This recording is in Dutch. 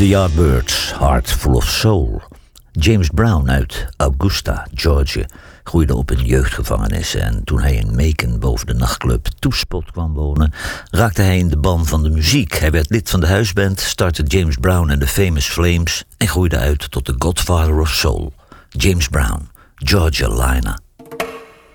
The Yardbirds, Heart Full of Soul. James Brown uit Augusta, Georgia, groeide op in jeugdgevangenis en toen hij in Macon boven de nachtclub Two-Spot kwam wonen, raakte hij in de ban van de muziek. Hij werd lid van de huisband, startte James Brown en de Famous Flames en groeide uit tot de Godfather of Soul. James Brown, Georgia Liner.